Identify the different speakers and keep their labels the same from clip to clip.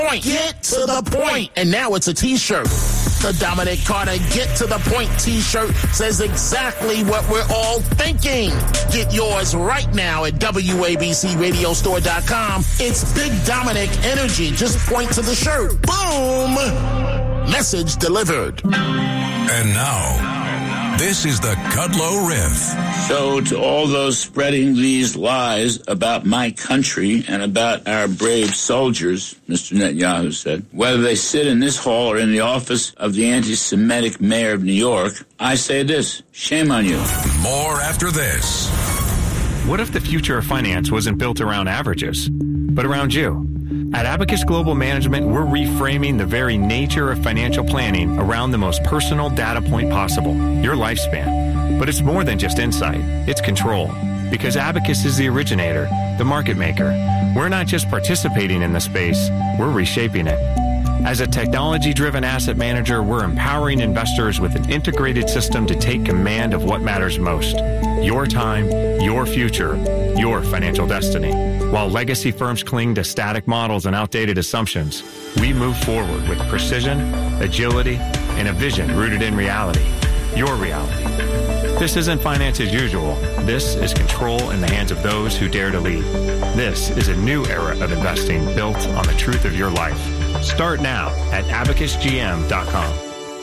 Speaker 1: point. Get to the point. And now it's a T-shirt. The Dominic Carter Get to the Point T-shirt says exactly what we're all thinking. Get yours right now at WABCRadiostore.com. It's Big Dominic energy. Just point to the shirt. Boom! Message delivered.
Speaker 2: And now, this is the Kudlow Riff.
Speaker 3: So to all those spreading these lies about my country and about our brave soldiers, Mr. Netanyahu said, whether they sit in this hall or in the office of the anti-Semitic mayor of New York, I say this, shame on you.
Speaker 2: More after this.
Speaker 4: What if the future of finance wasn't built around averages, but around you? At Abacus Global Management, we're reframing the very nature of financial planning around the most personal data point possible, your lifespan. But it's more than just insight, it's control. Because Abacus is the originator, the market maker. We're not just participating in the space, we're reshaping it. As a technology-driven asset manager, we're empowering investors with an integrated system to take command of what matters most. Your time, your future, your financial destiny. While legacy firms cling to static models and outdated assumptions, we move forward with precision, agility, and a vision rooted in reality. Your reality. This isn't finance as usual. This is control in the hands of those who dare to lead. This is a new era of investing built on the truth of your life. Start now at abacusgm.com.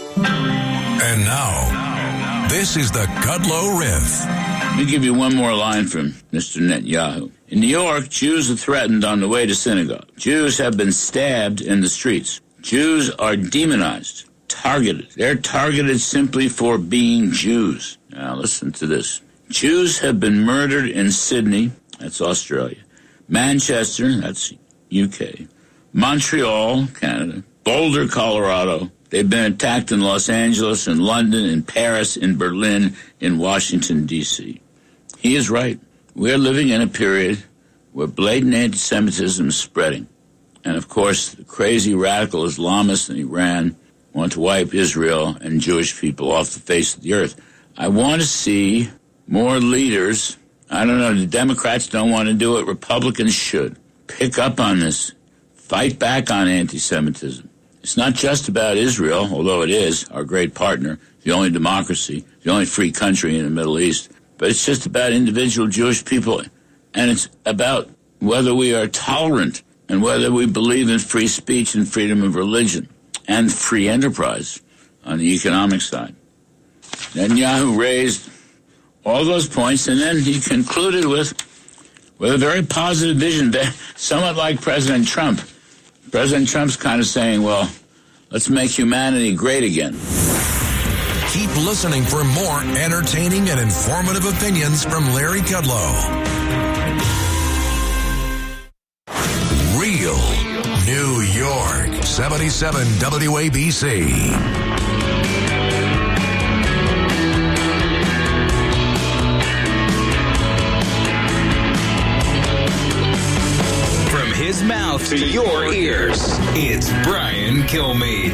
Speaker 2: And now, this is the Kudlow Riff.
Speaker 3: Let me give you one more line from Mr. Netanyahu. In New York, Jews are threatened on the way to synagogue. Jews have been stabbed in the streets. Jews are demonized, targeted. They're targeted simply for being Jews. Now listen to this. Jews have been murdered in Sydney, that's Australia, Manchester, that's UK, Montreal, Canada, Boulder, Colorado. They've been attacked in Los Angeles, in London, in Paris, in Berlin, in Washington, D.C. He is right. We're living in a period where blatant anti-Semitism is spreading. And, of course, the crazy radical Islamists in Iran want to wipe Israel and Jewish people off the face of the earth. I want to see more leaders. I don't know, the Democrats don't want to do it. Republicans should. Pick up on this. Fight back on anti-Semitism. It's not just about Israel, although it is our great partner, the only democracy, the only free country in the Middle East. But it's just about individual Jewish people. And it's about whether we are tolerant and whether we believe in free speech and freedom of religion and free enterprise on the economic side. Netanyahu raised all those points, and then he concluded with a very positive vision, somewhat like President Trump. President Trump's kind of saying, well, let's make humanity great again.
Speaker 2: Keep listening for more entertaining and informative opinions from Larry Kudlow. Real New York, 77 WABC.
Speaker 5: His mouth to your ears. It's Brian Kilmeade.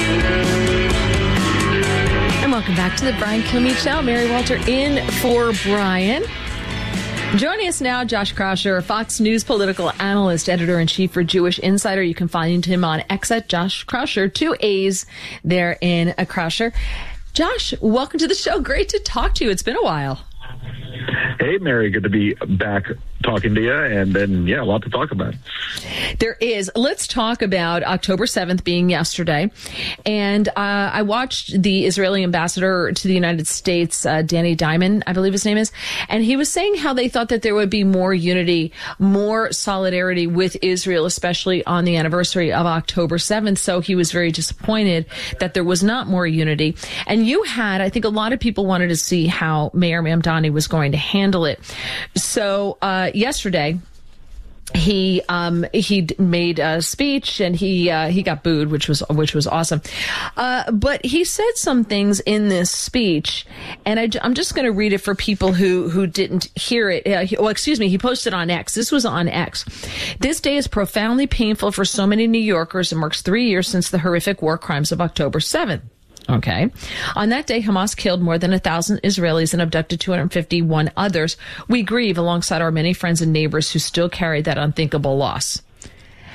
Speaker 6: And welcome back to the Brian Kilmeade Show. Mary Walter in for Brian. Joining us now, Josh Krausher, Fox News political analyst, editor-in-chief for Jewish Insider. You can find him on X at Josh Krausher, 2 A's there in a Krausher. Josh, welcome to the show. Great to talk to you. It's been a while.
Speaker 7: Hey, Mary, good to be back talking to you, and then, a lot to talk about.
Speaker 6: There is. Let's talk about October 7th being yesterday, and I watched the Israeli ambassador to the United States, Danny Diamond, I believe his name is, and he was saying how they thought that there would be more unity, more solidarity with Israel, especially on the anniversary of October 7th, so he was very disappointed that there was not more unity. And I think a lot of people wanted to see how Mayor Mamdani was going to handle it. So yesterday, he made a speech and he got booed, which was awesome. But he said some things in this speech, and I'm just going to read it for people who didn't hear it. He posted on X. This was on X. This day is profoundly painful for so many New Yorkers and marks 3 years since the horrific war crimes of October 7th. Okay. On that day, Hamas killed more than 1,000 Israelis and abducted 251 others. We grieve alongside our many friends and neighbors who still carry that unthinkable loss.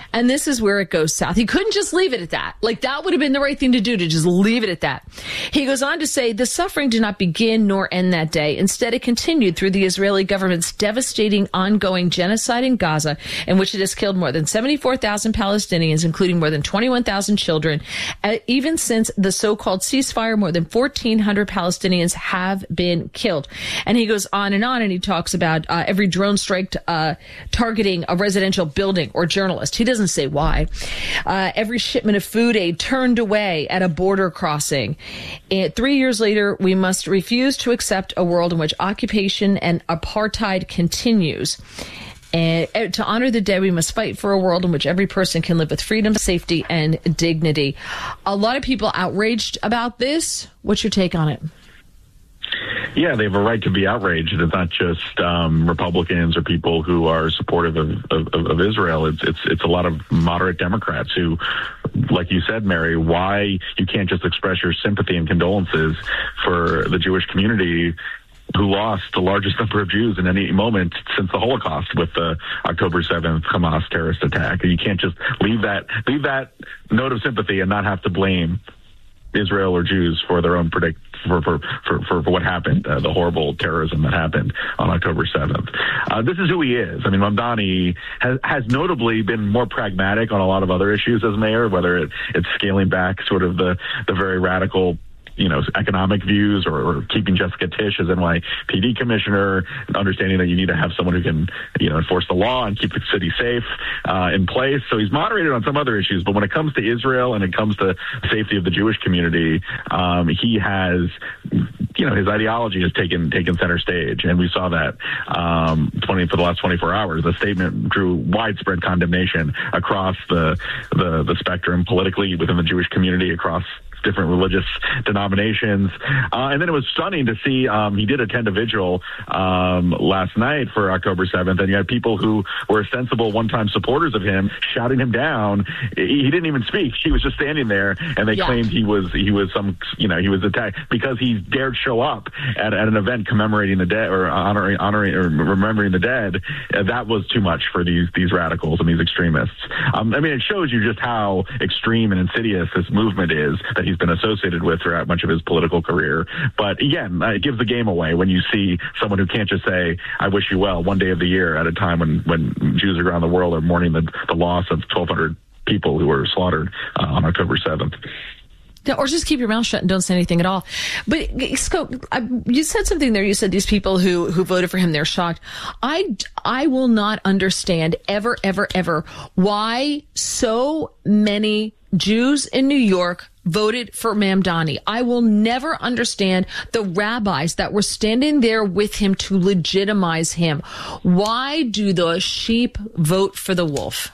Speaker 6: And this is where it goes south. He couldn't just leave it at that. Like, that would have been the right thing to do, to just leave it at that. He goes on to say, the suffering did not begin nor end that day. Instead, it continued through the Israeli government's devastating ongoing genocide in Gaza, in which it has killed more than 74,000 Palestinians, including more than 21,000 children. Even since the so-called ceasefire, more than 1,400 Palestinians have been killed. And he goes on, and he talks about every drone strike targeting a residential building or journalist. He doesn't say why. Every shipment of food aid turned away at a border crossing. And 3 years later, we must refuse to accept a world in which occupation and apartheid continues. And to honor the day, we must fight for a world in which every person can live with freedom, safety, and dignity. A lot of people outraged about this. What's your take on it?
Speaker 7: Yeah, they have a right to be outraged. It's not just Republicans or people who are supportive of Israel. It's a lot of moderate Democrats who, like you said, Mary, why you can't just express your sympathy and condolences for the Jewish community who lost the largest number of Jews in any moment since the Holocaust with the October 7th Hamas terrorist attack. You can't just leave that note of sympathy and not have to blame Israel or Jews for their own for what happened, the horrible terrorism that happened on October 7th. This is who he is. I mean, Mamdani has notably been more pragmatic on a lot of other issues as mayor, whether it's scaling back sort of the very radical economic views or keeping Jessica Tisch as NYPD commissioner, understanding that you need to have someone who can, enforce the law and keep the city safe in place. So he's moderated on some other issues, but when it comes to Israel and it comes to safety of the Jewish community, he has, his ideology has taken center stage. And we saw that for the last 24 hours. The statement drew widespread condemnation across the spectrum politically within the Jewish community, across different religious denominations. And then it was stunning to see he did attend a vigil last night for October 7th, and you had people who were sensible one-time supporters of him shouting him down. He didn't even speak. He was just standing there, and they claimed he was attacked because he dared show up at an event commemorating the dead or honoring or remembering the dead. That was too much for these radicals and these extremists. It shows you just how extreme and insidious this movement is that he's been associated with throughout much of his political career. But again, it gives the game away when you see someone who can't just say, I wish you well, one day of the year at a time when Jews around the world are mourning the loss of 1,200 people who were slaughtered on October 7th.
Speaker 6: Or just keep your mouth shut and don't say anything at all. But Scott, you said something there. You said these people who voted for him, they're shocked. I will not understand ever why so many Jews in New York voted for Mamdani. I will never understand the rabbis that were standing there with him to legitimize him. Why do the sheep vote for the wolf?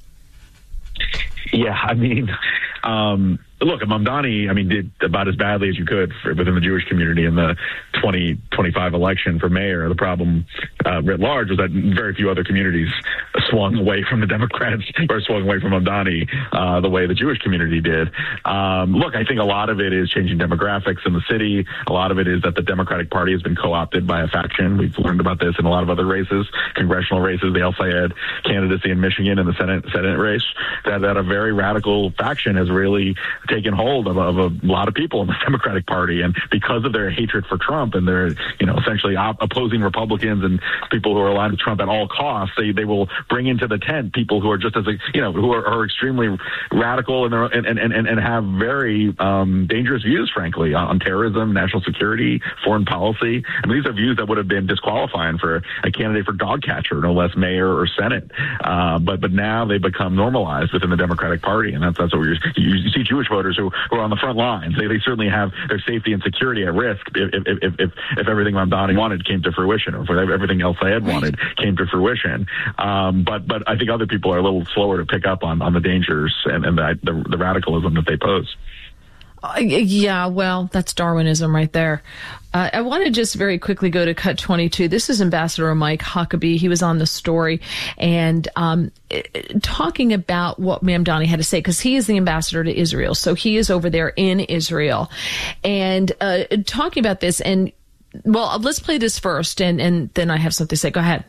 Speaker 7: Yeah, look, Mamdani, did about as badly as you could within the Jewish community in the 2025 election for mayor. The problem writ large was that very few other communities swung away from the Democrats or swung away from Mamdani the way the Jewish community did. Look, I think a lot of it is changing demographics in the city. A lot of it is that the Democratic Party has been co-opted by a faction. We've learned about this in a lot of other races, congressional races, the El Sayed candidacy in Michigan and the Senate race, that a very radical faction has really taken hold of a lot of people in the Democratic Party, and because of their hatred for Trump and their essentially opposing Republicans and people who are aligned with Trump at all costs, they will bring into the tent people who are just as who are extremely radical and have very dangerous views, frankly, on terrorism, national security, foreign policy. These are views that would have been disqualifying for a candidate for dog catcher, no less mayor or Senate. But now they become normalized within the Democratic Party, and that's what you see Jewish voters who are on the front lines. They certainly have their safety and security at risk if everything Mamdani wanted came to fruition, or if everything else I had wanted came to fruition. But I think other people are a little slower to pick up on the dangers and the radicalism that they pose.
Speaker 6: Yeah, well, that's Darwinism right there. I want to just very quickly go to Cut 22. This is Ambassador Mike Huckabee. He was on the story and talking about what Mamdani had to say, because he is the ambassador to Israel. So he is over there in Israel and talking about this. And, well, let's play this first, and then I have something to say. Go ahead.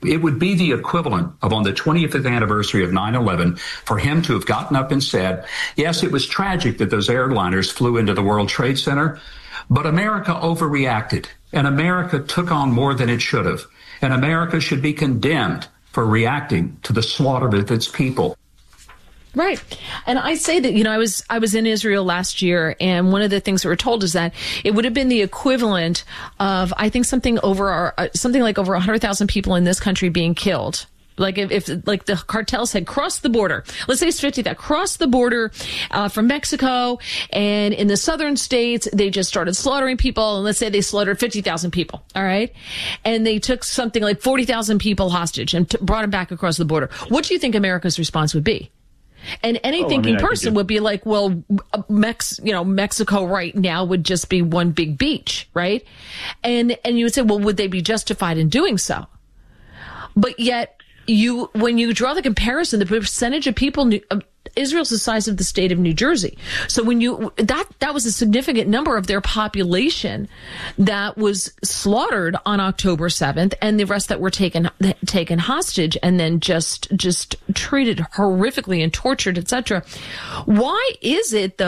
Speaker 8: It would be the equivalent of on the 20th anniversary of 9/11 for him to have gotten up and said, yes, it was tragic that those airliners flew into the World Trade Center, but America overreacted, and America took on more than it should have, and America should be condemned for reacting to the slaughter of its people.
Speaker 6: Right. And I say that, I was in Israel last year, and one of the things that we're told is that it would have been the equivalent of, I think, something like over 100,000 people in this country being killed. Like if the cartels had crossed the border, let's say it's 50 that crossed the border from Mexico, and in the southern states they just started slaughtering people, and let's say they slaughtered 50,000 people, all right, and they took something like 40,000 people hostage and brought them back across the border. What do you think America's response would be? And any thinking person would be like, well, Mexico right now would just be one big beach, right? And you would say, well, would they be justified in doing so? But yet, when you draw the comparison, the percentage of people, Israel's the size of the state of New Jersey. So that was a significant number of their population that was slaughtered on October 7th, and the rest that were taken hostage and then just treated horrifically and tortured, etc. Why is it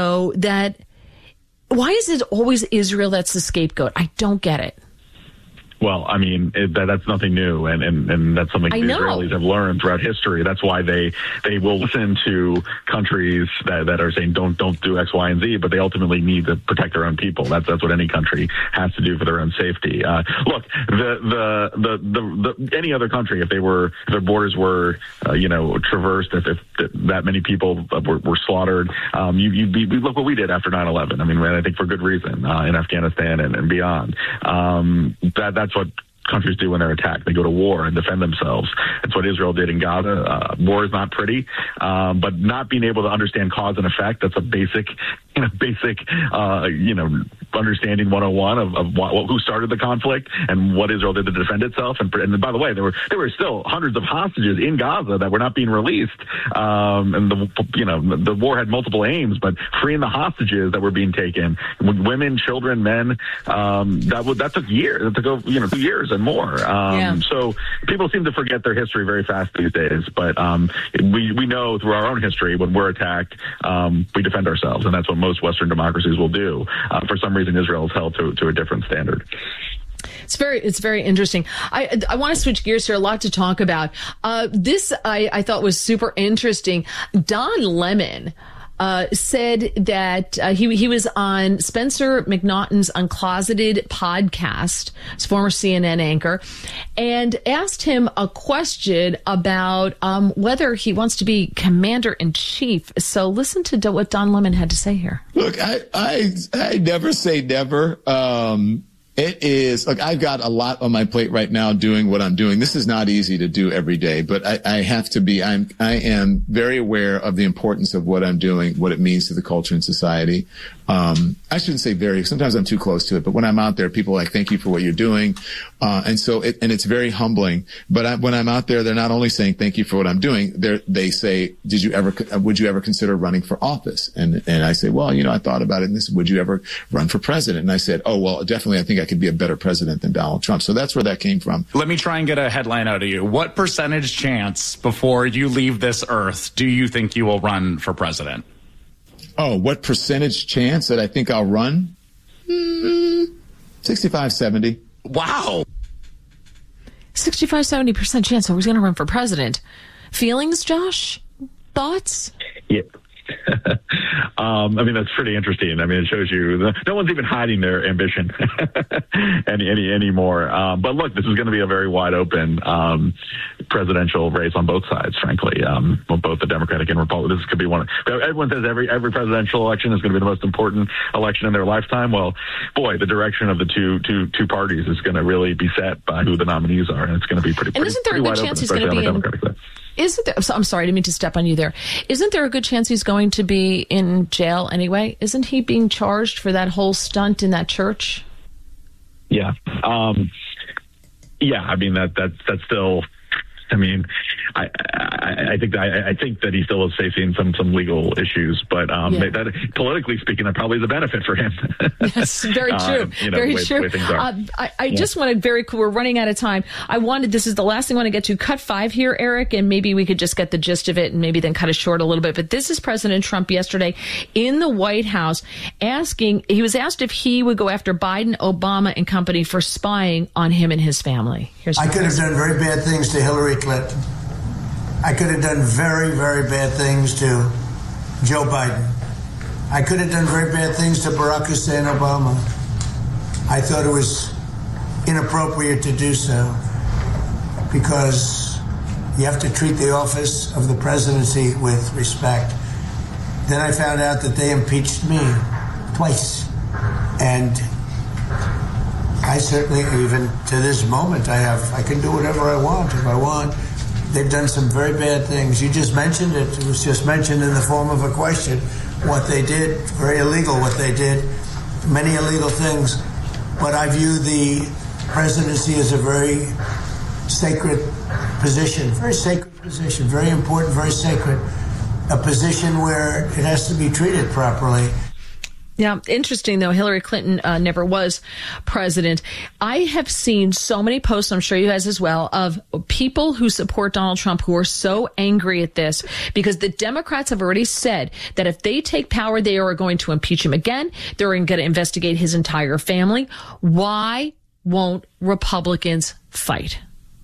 Speaker 6: always Israel that's the scapegoat? I don't get it.
Speaker 7: Well, I mean, that's nothing new, and that's something the Israelis have learned throughout history. That's why they will listen to countries that are saying don't do X, Y, and Z, but they ultimately need to protect their own people. That's what any country has to do for their own safety. Look, any other country, if their borders were traversed, if that many people were slaughtered, look what we did after 9/11. I mean, I think for good reason in Afghanistan and beyond. That's what countries do when they're attacked. They go to war and defend themselves. That's what Israel did in Gaza. War is not pretty, but not being able to understand cause and effect, that's a basic understanding 101 of who started the conflict and what Israel did to defend itself. And by the way, there were still hundreds of hostages in Gaza that were not being released. And the war had multiple aims, but freeing the hostages that were being taken, women, children, men, that took years. It took 2 years and more. So people seem to forget their history very fast these days. But we know through our own history, when we're attacked, we defend ourselves, and that's what most Western democracies will do. For some reason, Israel is held to a different standard.
Speaker 6: It's very interesting. I want to switch gears here. A lot to talk about. This I thought was super interesting. Don Lemon said that he was on Spencer McNaughton's Uncloseted podcast, his former CNN anchor, and asked him a question about whether he wants to be commander-in-chief. So listen to what Don Lemon had to say here.
Speaker 9: Look, I never say never. It is, look, I've got a lot on my plate right now doing what I'm doing. This is not easy to do every day, but I have to be, I am very aware of the importance of what I'm doing, what it means to the culture and society. I shouldn't say very, sometimes I'm too close to it, but when I'm out there, people are like, thank you for what you're doing. And it's very humbling. But when I'm out there, they're not only saying thank you for what I'm doing, they say, would you ever consider running for office? And I say, well, I thought about it, and this, would you ever run for president? And I said, oh, well, definitely, I think I could be a better president than Donald Trump. So that's where that came from.
Speaker 10: Let me try and get a headline out of you. What percentage chance before you leave this earth do you think you will run for president?
Speaker 9: Oh, what percentage chance that I think I'll run? 65, 70.
Speaker 10: Wow.
Speaker 6: 65, 70% chance I was going to run for president. Feelings, Josh? Thoughts?
Speaker 7: Yeah. I mean, that's pretty interesting. I mean, it shows you no one's even hiding their ambition anymore. But look, this is going to be a very wide open presidential race on both sides, frankly, both the Democratic and Republican. This could be one. Everyone says every presidential election is going to be the most important election in their lifetime. Well, boy, the direction of the two parties is going to really be set by who the nominees are, and it's going to be pretty. And
Speaker 6: isn't there a good chance he's going to be in? Isn't there? I'm sorry, I didn't mean to step on you there. Isn't there a good chance he's going to be in jail anyway? Isn't he being charged for that whole stunt in that church?
Speaker 7: Yeah. Yeah. I mean, that's still I mean, I think that he still is facing some legal issues, but that, politically speaking, that probably is a benefit for him.
Speaker 6: Yes, very true. Very true.
Speaker 7: Way things are.
Speaker 6: I just wanted very cool. We're running out of time. This is the last thing I want to get to. Cut 5 here, Eric, and maybe we could just get the gist of it and maybe then cut it short a little bit. But this is President Trump yesterday in the White House he was asked if he would go after Biden, Obama, and company for spying on him and his family.
Speaker 11: I could have done very bad things to Hillary Clinton. I could have done very, very bad things to Joe Biden. I could have done very bad things to Barack Hussein Obama. I thought it was inappropriate to do so because you have to treat the office of the presidency with respect. Then I found out that they impeached me twice. And I certainly, even to this moment, I can do whatever I want if I want. They've done some very bad things. You just mentioned it. It was just mentioned in the form of a question. What they did, very illegal what they did, many illegal things. But I view the presidency as a very sacred position, very important, very sacred. A position where it has to be treated properly.
Speaker 6: Yeah, interesting, though. Hillary Clinton never was president. I have seen so many posts, I'm sure you guys as well, of people who support Donald Trump who are so angry at this because the Democrats have already said that if they take power, they are going to impeach him again. They're going to investigate his entire family. Why won't Republicans fight?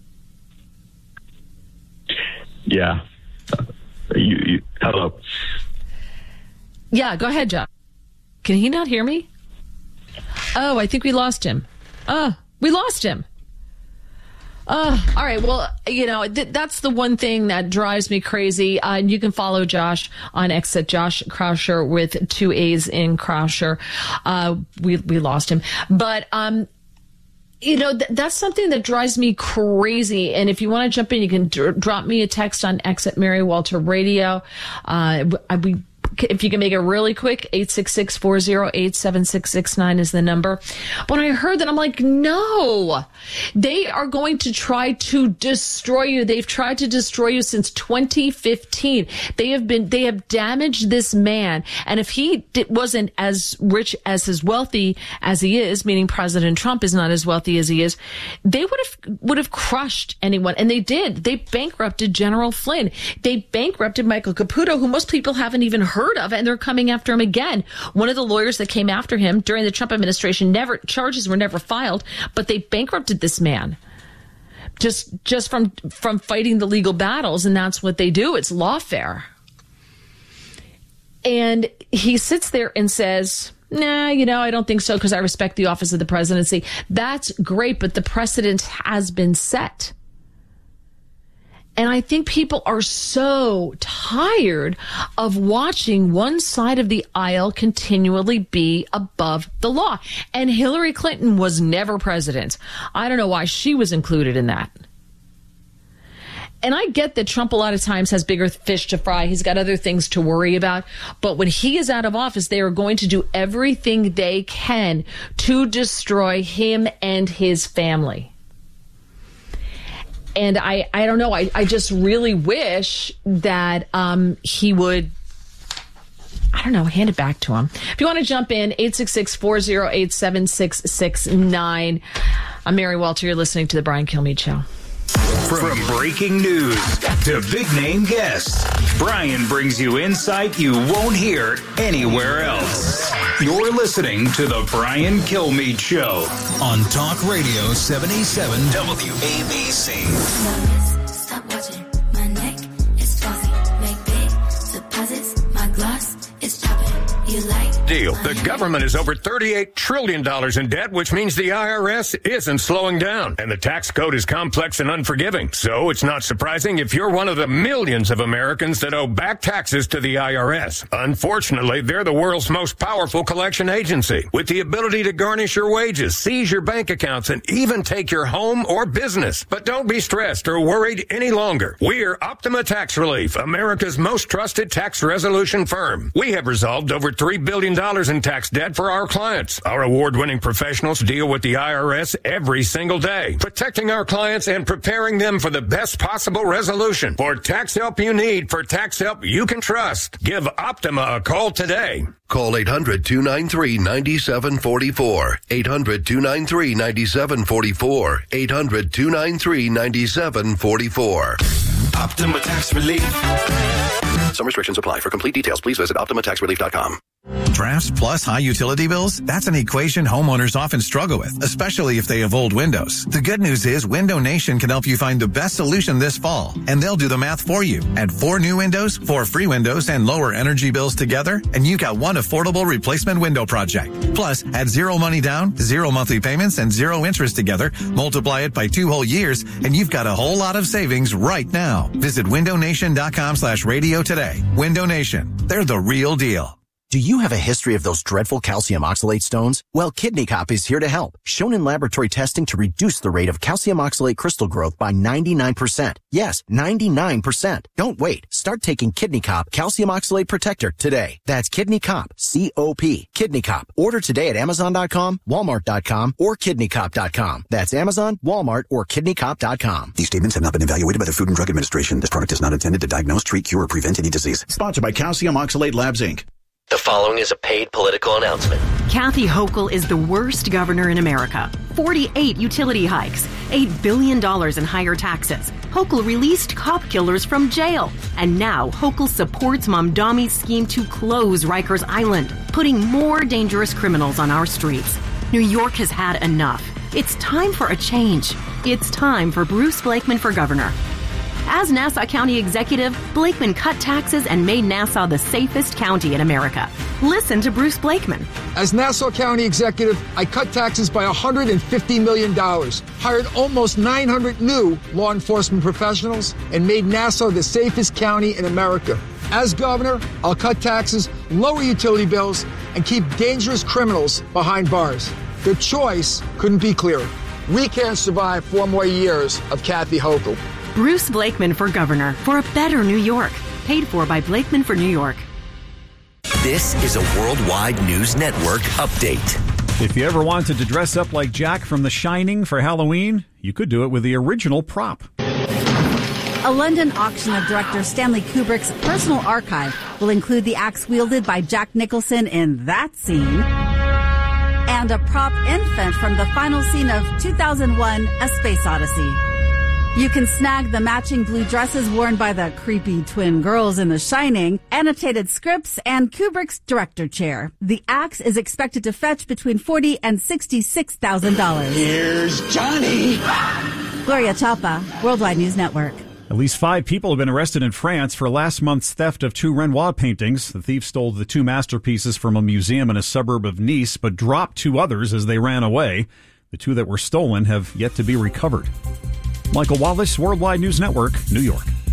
Speaker 7: Yeah. Hello.
Speaker 6: Yeah, go ahead, John. Can he not hear me? Oh, I think we lost him. We lost him. All right. Well, that's the one thing that drives me crazy. And you can follow Josh on X at Josh Krauscher with 2 A's in Krauscher. We lost him. But, that's something that drives me crazy. And if you want to jump in, you can drop me a text on X at Mary Walter Radio. If you can make it really quick, 866-408-7669 is the number. When I heard that, I'm like, no, they are going to try to destroy you. They've tried to destroy you since 2015. They have damaged this man. And if he wasn't as rich as wealthy as he is, meaning President Trump is not as wealthy as he is, they would have crushed anyone. And they did. They bankrupted General Flynn. They bankrupted Michael Caputo, who most people haven't even heard of, and they're coming after him again. One of the lawyers that came after him during the Trump administration, charges were never filed, but they bankrupted this man just from fighting the legal battles, and that's what they do. It's lawfare. And he sits there and says, nah, I don't think so because I respect the office of the presidency. That's great, but the precedent has been set. And I think people are so tired of watching one side of the aisle continually be above the law. And Hillary Clinton was never president. I don't know why she was included in that. And I get that Trump a lot of times has bigger fish to fry. He's got other things to worry about. But when he is out of office, they are going to do everything they can to destroy him and his family. And I don't know. I just really wish that he would, hand it back to him. If you want to jump in, 866-408-7669. I'm Mary Walter. You're listening to The Brian Kilmeade Show.
Speaker 5: From breaking news to big name guests, Brian brings you insight you won't hear anywhere else. You're listening to The Brian Kilmeade Show on Talk Radio 77 WABC.
Speaker 12: Stop watching. My neck is fuzzy. Make big deposits. My gloss is popping. You like
Speaker 13: deal. The government is over $38 trillion in debt, which means the IRS isn't slowing down. And the tax code is complex and unforgiving. So it's not surprising if you're one of the millions of Americans that owe back taxes to the IRS. Unfortunately, they're the world's most powerful collection agency, with the ability to garnish your wages, seize your bank accounts, and even take your home or business. But don't be stressed or worried any longer. We're Optima Tax Relief, America's most trusted tax resolution firm. We have resolved over $3 billion in tax debt for our clients. Our award-winning professionals deal with the IRS every single day, protecting our clients and preparing them for the best possible resolution. For tax help you need, for tax help you can trust, give Optima a call today.
Speaker 14: Call 800-293-9744. 800-293-9744. 800-293-9744.
Speaker 15: Optima Tax Relief.
Speaker 14: Some restrictions apply. For complete details, please visit OptimaTaxRelief.com.
Speaker 16: Drafts plus high utility bills? That's an equation homeowners often struggle with, especially if they have old windows. The good news is Window Nation can help you find the best solution this fall, and they'll do the math for you. Add 4 new windows, 4 free windows, and lower energy bills together, and you got one affordable replacement window project. Plus, add 0 money down, 0 monthly payments, and 0 interest together, multiply it by 2 whole years, and you've got a whole lot of savings right now. Visit windownation.com/radio today. Window Nation. They're the real deal.
Speaker 17: Do you have a history of those dreadful calcium oxalate stones? Well, Kidney Cop is here to help. Shown in laboratory testing to reduce the rate of calcium oxalate crystal growth by 99%. Yes, 99%. Don't wait. Start taking Kidney Cop Calcium Oxalate Protector today. That's Kidney Cop, C-O-P. Kidney Cop. Order today at Amazon.com, Walmart.com, or KidneyCop.com. That's Amazon, Walmart, or KidneyCop.com.
Speaker 18: These statements have not been evaluated by the Food and Drug Administration. This product is not intended to diagnose, treat, cure, or prevent any disease.
Speaker 19: Sponsored by Calcium Oxalate Labs, Inc.
Speaker 20: The following is a paid political announcement.
Speaker 21: Kathy Hochul is the worst governor in America. 48 utility hikes, $8 billion in higher taxes. Hochul released cop killers from jail. And now Hochul supports Mamdami's scheme to close Rikers Island, putting more dangerous criminals on our streets. New York has had enough. It's time for a change. It's time for Bruce Blakeman for governor. As Nassau County Executive, Blakeman cut taxes and made Nassau the safest county in America. Listen to Bruce Blakeman.
Speaker 22: As Nassau County Executive, I cut taxes by $150 million, hired almost 900 new law enforcement professionals, and made Nassau the safest county in America. As governor, I'll cut taxes, lower utility bills, and keep dangerous criminals behind bars. The choice couldn't be clearer. We can't survive 4 more years of Kathy Hochul.
Speaker 21: Bruce Blakeman for governor for a better New York. Paid for by Blakeman for New York.
Speaker 20: This is a Worldwide News Network update.
Speaker 23: If you ever wanted to dress up like Jack from The Shining for Halloween, you could do it with the original prop.
Speaker 24: A London auction of director Stanley Kubrick's personal archive will include the axe wielded by Jack Nicholson in that scene and a prop infant from the final scene of 2001: A Space Odyssey. You can snag the matching blue dresses worn by the creepy twin girls in The Shining, annotated scripts, and Kubrick's director chair. The axe is expected to fetch between $40,000 and $66,000.
Speaker 19: Here's Johnny!
Speaker 24: Gloria Chapa, Worldwide News Network.
Speaker 23: At least 5 people have been arrested in France for last month's theft of 2 Renoir paintings. The thief stole the 2 masterpieces from a museum in a suburb of Nice, but dropped 2 others as they ran away. The 2 that were stolen have yet to be recovered. Michael Wallace, Worldwide News Network, New York.